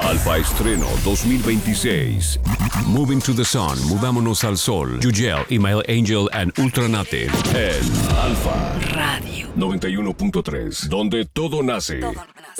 Alfa Estreno 2026. Moving to the Sun, Mudámonos al Sol. Yugel, Email Angel and Ultranate. En Alfa Radio 91.3, donde todo nace.